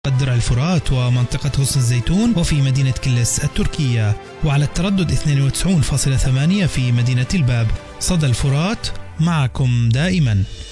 درع الفرات ومنطقة غصن الزيتون وفي مدينة كلس التركية، وعلى التردد 92.8 في مدينة الباب. صدى الفرات معكم دائما.